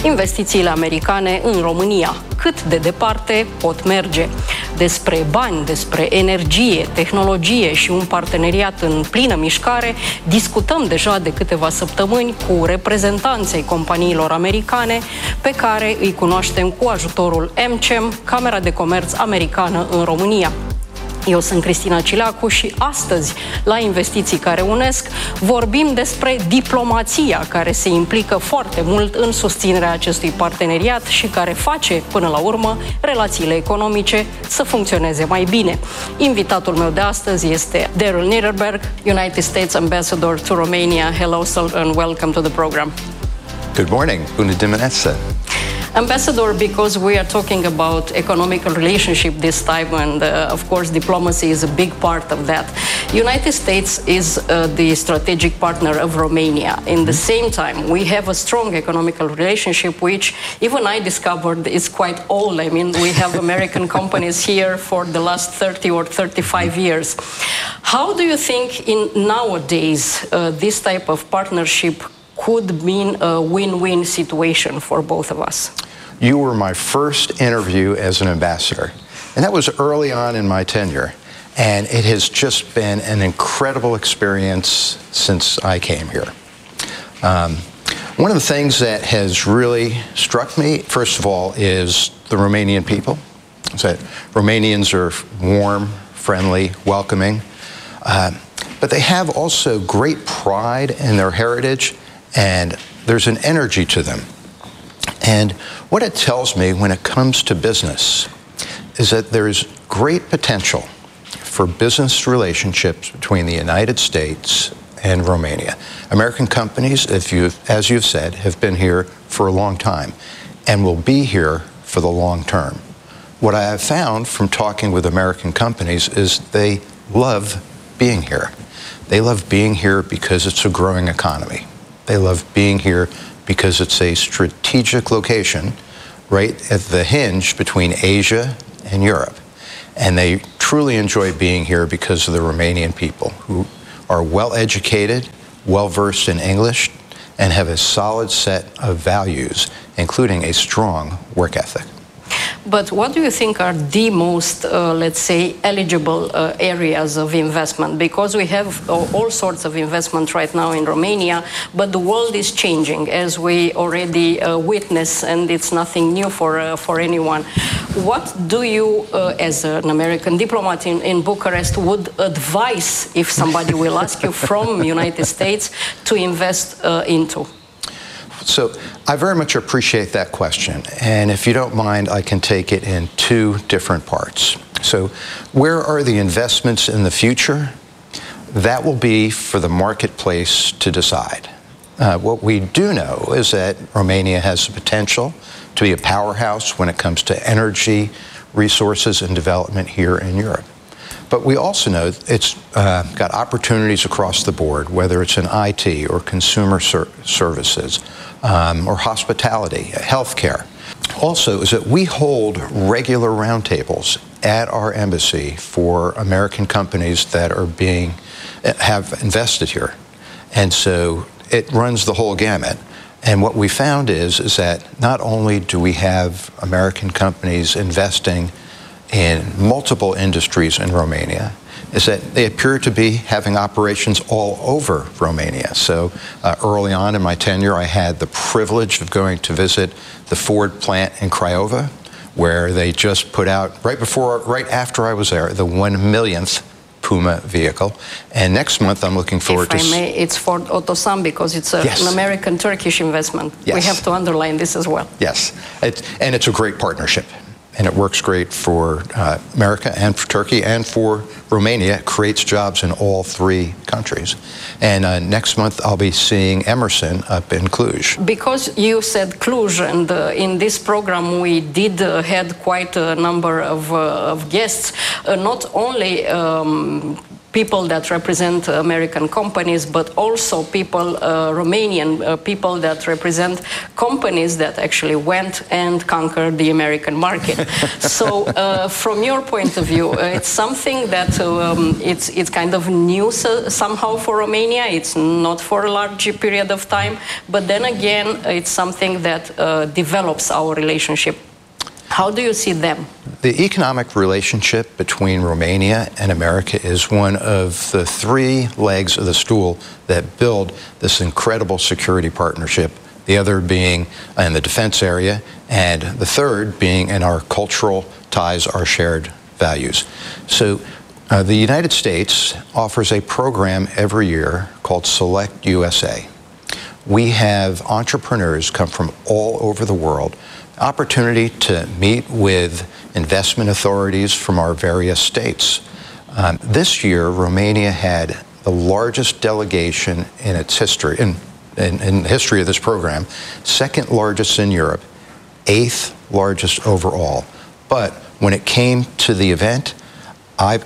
investițiile americane în România. Cât de departe pot merge? Despre bani, despre energie, tehnologie și un parteneriat în plină mișcare, discutăm deja de câteva săptămâni cu reprezentanții companiilor americane pe care îi cunoaștem cu ajutorul AmCham, Camera de Comerț Americană în România. Eu sunt Cristina Cileacu și astăzi, la Investiții care unesc, vorbim despre diplomația care se implică foarte mult în susținerea acestui parteneriat și care face, până la urmă, relațiile economice să funcționeze mai bine. Invitatul meu de astăzi este Daryl Niederberg, United States Ambassador to Romania. Hello, sir, and welcome to the program. Good morning. Bună dimineața. Ambassador, because we are talking about economic relationship this time, and of course diplomacy is a big part of that. United States is the strategic partner of Romania. In the same time, we have a strong economical relationship, which even I discovered is quite old. I mean, we have American companies here for the last 30 or 35 years. How do you think in nowadays this type of partnership could mean a win-win situation for both of us? You were my first interview as an ambassador, and that was early on in my tenure, and it has just been an incredible experience since I came here. One of the things that has really struck me, first of all, is the Romanian people. That Romanians are warm, friendly, welcoming, but they have also great pride in their heritage, and there's an energy to them. And what it tells me when it comes to business is that there's great potential for business relationships between the United States and Romania. American companies, as you've said, have been here for a long time and will be here for the long term. What I have found from talking with American companies is they love being here. They love being here because it's a growing economy. They love being here because it's a strategic location right at the hinge between Asia and Europe. And they truly enjoy being here because of the Romanian people, who are well educated, well versed in English, and have a solid set of values, including a strong work ethic. But what do you think are the most, let's say, eligible areas of investment? Because we have all sorts of investment right now in Romania, but the world is changing, as we already witness, and it's nothing new for anyone. What do you, as an American diplomat in Bucharest, would advise if somebody will ask you from United States to invest into? So I very much appreciate that question, and if you don't mind, I can take it in two different parts. So where are the investments in the future? That will be for the marketplace to decide. What we do know is that Romania has the potential to be a powerhouse when it comes to energy, resources, and development here in Europe. But we also know it's got opportunities across the board, whether it's in IT or consumer services or hospitality, healthcare. Also is that we hold regular roundtables at our embassy for American companies that have invested here. And so it runs the whole gamut. And what we found is that not only do we have American companies investing in multiple industries in Romania, is that they appear to be having operations all over Romania. So early on in my tenure, I had the privilege of going to visit the Ford plant in Craiova, where they just put out, right after I was there, the 1 millionth Puma vehicle. And next month, I'm looking forward to... If I may, it's Ford Otosan, because it's an American-Turkish investment. Yes. We have to underline this as well. Yes, and it's a great partnership. And it works great for America and for Turkey and for Romania. It creates jobs in all three countries. And next month, I'll be seeing Emerson up in Cluj. Because you said Cluj, and in this program we did had quite a number of guests, not only people that represent American companies, but also people, Romanian people that represent companies that actually went and conquered the American market. So from your point of view, it's something that it's kind of new somehow for Romania. It's not for a large period of time, but then again, it's something that develops our relationship. How do you see them? The economic relationship between Romania and America is one of the three legs of the stool that build this incredible security partnership, the other being in the defense area, and the third being in our cultural ties, our shared values. So the United States offers a program every year called Select USA. We have entrepreneurs come from all over the world, opportunity to meet with investment authorities from our various states. This year, Romania had the largest delegation in its history, in the history of this program, second largest in Europe, eighth largest overall. But when it came to the event, I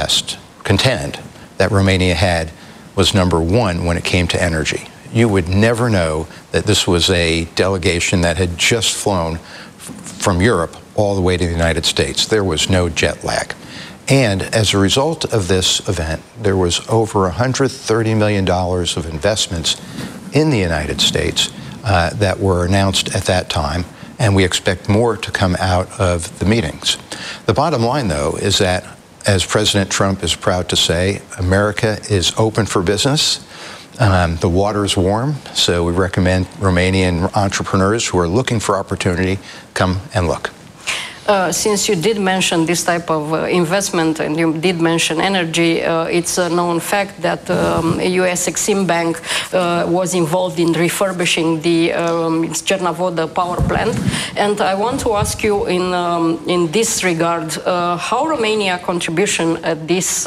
contend that Romania was number one when it came to energy. You would never know that this was a delegation that had just flown from Europe all the way to the United States. There was no jet lag. And as a result of this event, there was over $130 million of investments in the United States that were announced at that time, and we expect more to come out of the meetings. The bottom line, though, is that, as President Trump is proud to say, America is open for business. The water is warm, so we recommend Romanian entrepreneurs who are looking for opportunity come and look. Since you did mention this type of investment and you did mention energy, it's a known fact that US Exim Bank was involved in refurbishing the Cernavodă power plant. And I want to ask you in this regard, how Romania's contribution at this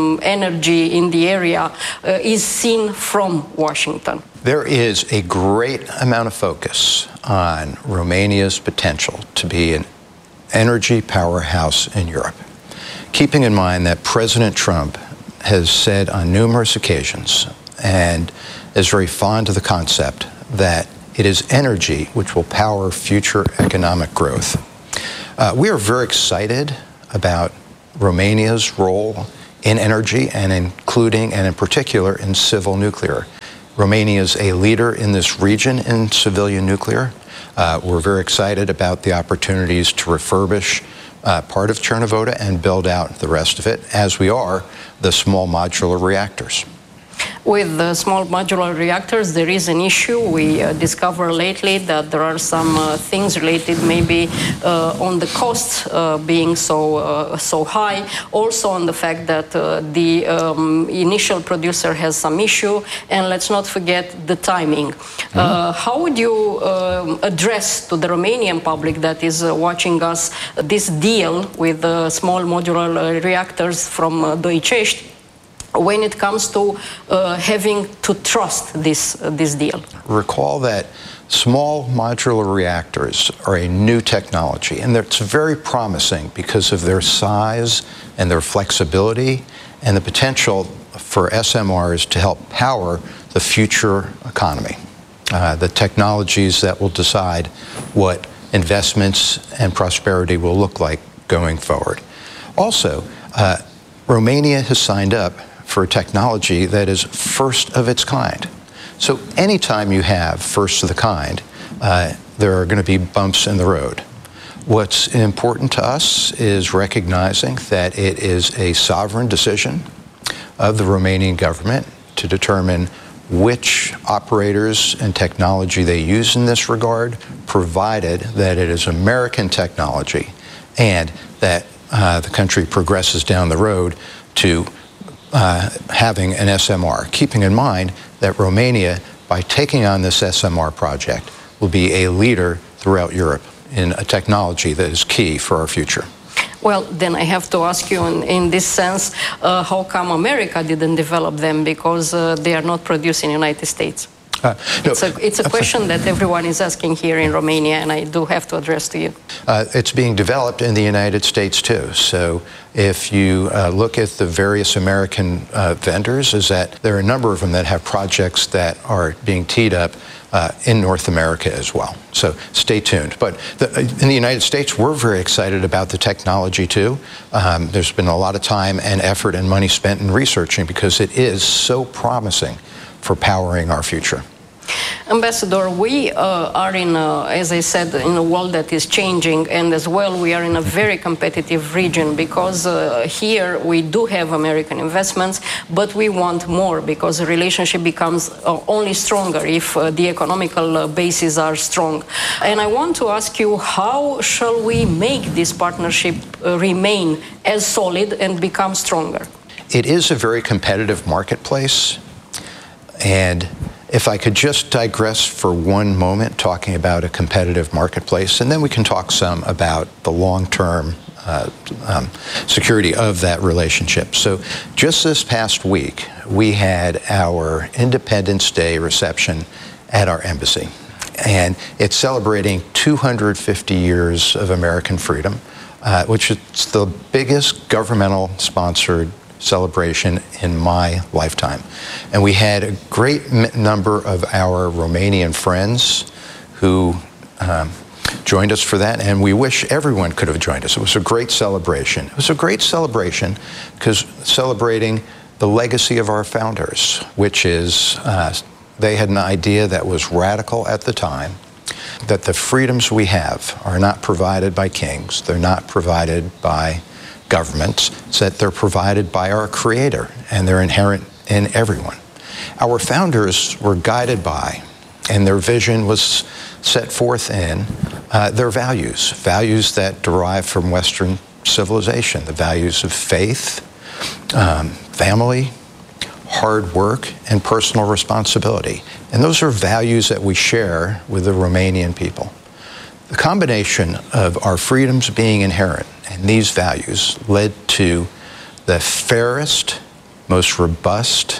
energy in the area is seen from Washington? There is a great amount of focus on Romania's potential to be an energy powerhouse in Europe, keeping in mind that President Trump has said on numerous occasions and is very fond of the concept that it is energy which will power future economic growth. We are very excited about Romania's role in energy and including and in particular in civil nuclear. Romania is a leader in this region in civilian nuclear. We're very excited about the opportunities to refurbish part of Cernavodă and build out the rest of it, as we are the small modular reactors. With the small modular reactors, there is an issue. We discovered lately that there are some things related maybe on the costs being so high, also on the fact that the initial producer has some issue, and let's not forget the timing. How would you address to the Romanian public that is watching us this deal with the small modular reactors from Doicești, when it comes to having to trust this deal? Recall that small modular reactors are a new technology, and it's very promising because of their size and their flexibility and the potential for SMRs to help power the future economy, the technologies that will decide what investments and prosperity will look like going forward. Also, Romania has signed up for technology that is first of its kind. So anytime you have first of the kind, there are going to be bumps in the road. What's important to us is recognizing that it is a sovereign decision of the Romanian government to determine which operators and technology they use in this regard, provided that it is American technology and that the country progresses down the road to having an SMR, keeping in mind that Romania, by taking on this SMR project, will be a leader throughout Europe in a technology that is key for our future. Well, then I have to ask you in this sense, how come America didn't develop them? Because they are not produced in the United States. It's a question that everyone is asking here in Romania, and I do have to address to you. It's being developed in the United States too. So if you look at the various American vendors, is that there are a number of them that have projects that are being teed up in North America as well. So stay tuned. But in the United States, we're very excited about the technology too. There's been a lot of time and effort and money spent in researching because it is so promising for powering our future. Ambassador, we are in, as I said, in a world that is changing, and as well we are in a very competitive region because here we do have American investments, but we want more because the relationship becomes only stronger if the economical bases are strong. And I want to ask you, how shall we make this partnership remain as solid and become stronger? It is a very competitive marketplace, and if I could just digress for one moment talking about a competitive marketplace, and then we can talk some about the long-term security of that relationship. So just this past week, we had our Independence Day reception at our embassy. And it's celebrating 250 years of American freedom, which is the biggest governmental sponsored celebration in my lifetime. And we had a great number of our Romanian friends who joined us for that, and we wish everyone could have joined us. It was a great celebration. It was a great celebration because celebrating the legacy of our founders, which is they had an idea that was radical at the time, that the freedoms we have are not provided by kings, they're not provided by governments, it's that they're provided by our Creator, and they're inherent in everyone. Our founders were guided by, and their vision was set forth in, their values that derive from Western civilization, the values of faith, family, hard work, and personal responsibility. And those are values that we share with the Romanian people. The combination of our freedoms being inherent and these values led to the fairest, most robust,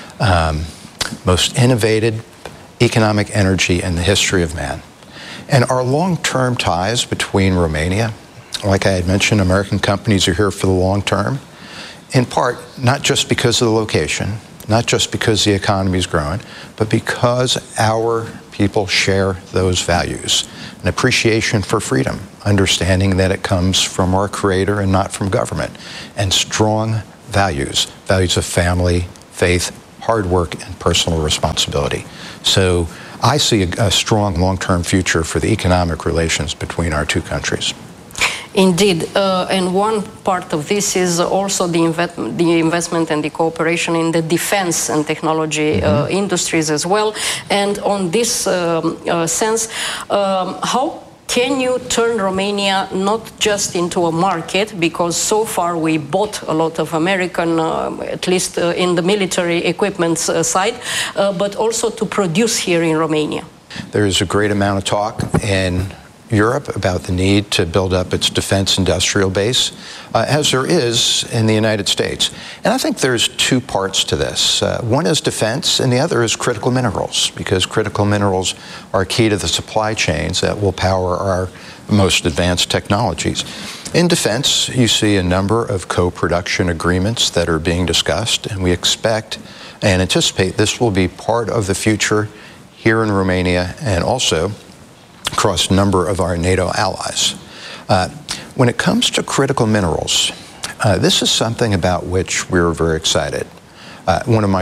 most innovative economic energy in the history of man. And our long-term ties between Romania, like I had mentioned, American companies are here for the long term, in part, not just because of the location, not just because the economy is growing, but because our people share those values. An appreciation for freedom, understanding that it comes from our Creator and not from government, and strong values of family, faith, hard work, and personal responsibility. So I see a strong long-term future for the economic relations between our two countries. Indeed, and one part of this is also the investment and the cooperation in the defense and technology industries as well. And on this sense, how can you turn Romania not just into a market, because so far we bought a lot of American, at least in the military equipment side, but also to produce here in Romania? There is a great amount of talk in Europe about the need to build up its defense industrial base, as there is in the United States. And I think there's two parts to this. One is defense, and the other is critical minerals, because critical minerals are key to the supply chains that will power our most advanced technologies. In defense, you see a number of co-production agreements that are being discussed, and we expect and anticipate this will be part of the future here in Romania and also across a number of our NATO allies. When it comes to critical minerals, this is something about which we're very excited. One of my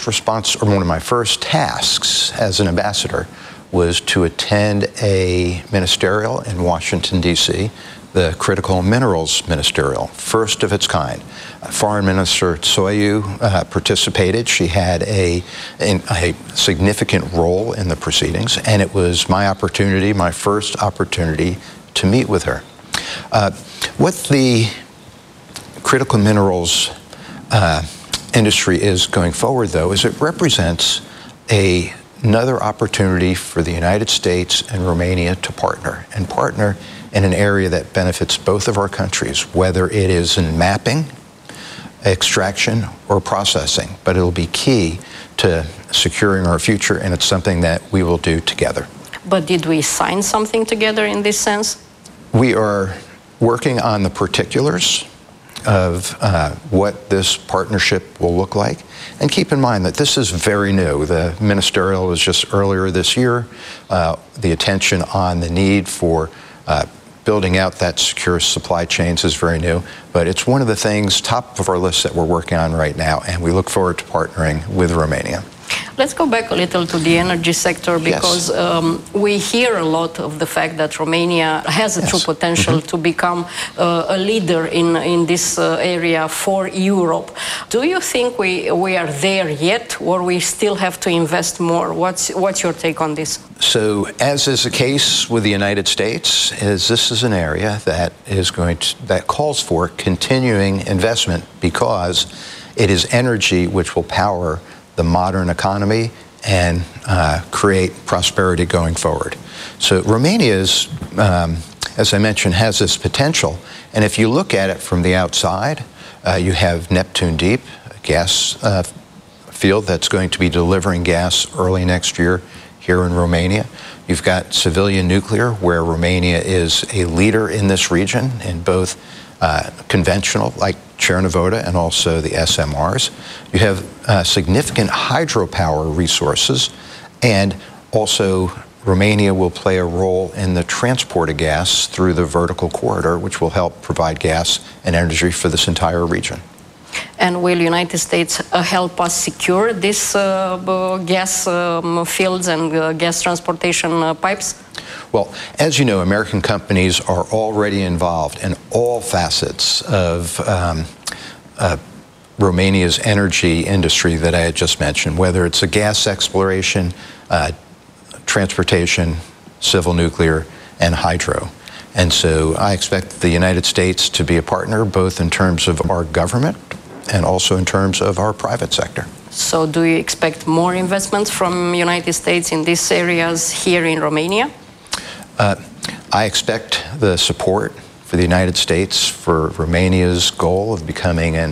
first tasks as an ambassador was to attend a ministerial in Washington, D.C., the Critical Minerals Ministerial, first of its kind. Foreign Minister Tsoyu participated. She had a significant role in the proceedings, and it was my first opportunity to meet with her. What the critical minerals industry is going forward, though, is it represents another opportunity for the United States and Romania to partner in an area that benefits both of our countries, whether it is in mapping, extraction, or processing. But it'll be key to securing our future, and it's something that we will do together. But did we sign something together in this sense? We are working on the particulars of what this partnership will look like. And keep in mind that this is very new. The ministerial was just earlier this year. The attention on the need for building out that secure supply chains is very new. But it's one of the things top of our list that we're working on right now, and we look forward to partnering with Romania. Let's go back a little to the energy sector, because we hear a lot of the fact that Romania has a true potential to become a leader in this area for Europe. Do you think we are there yet, or we still have to invest more? What's your take on this? So, as is the case with the United States, this is an area that that calls for continuing investment, because it is energy which will power the modern economy and create prosperity going forward. So Romania is, as I mentioned, has this potential. And if you look at it from the outside, you have Neptune Deep, a gas field that's going to be delivering gas early next year here in Romania. You've got civilian nuclear, where Romania is a leader in this region in both conventional, like Cernavoda, and also the SMRs. You have significant hydropower resources, and also Romania will play a role in the transport of gas through the vertical corridor, which will help provide gas and energy for this entire region. And will United States help us secure these gas fields and gas transportation pipes? Well, as you know, American companies are already involved in all facets of Romania's energy industry that I had just mentioned, whether it's a gas exploration, transportation, civil nuclear, and hydro. And so I expect the United States to be a partner, both in terms of our government and also in terms of our private sector. So do you expect more investments from the United States in these areas here in Romania? I expect the support for the United States for Romania's goal of becoming an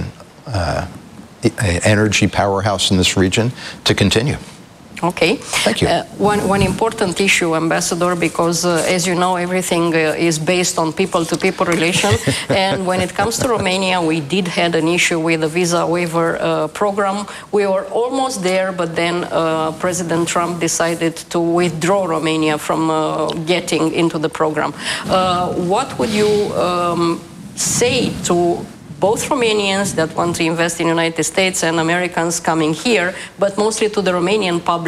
energy powerhouse in this region to continue. Okay. Thank you. One important issue, Ambassador, because as you know, everything is based on people-to-people relation. And when it comes to Romania, we did have an issue with the visa waiver program. We were almost there, but then President Trump decided to withdraw Romania from getting into the program. What would you say to both Romanians that want to invest in the United States and Americans coming here, but mostly to the Romanian public?